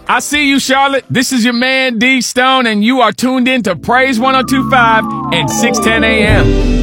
I see you, Charlotte. This is your man, D Stone, and you are tuned in to Praise 102.5 and 610 a.m.